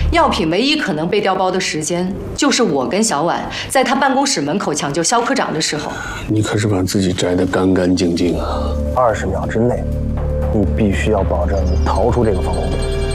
药品唯一可能被调包的时间，就是我跟小婉在他办公室门口抢救肖科长的时候。 你可是把自己摘得干干净净啊！ 20秒之内，你必须要保证你逃出这个防空洞。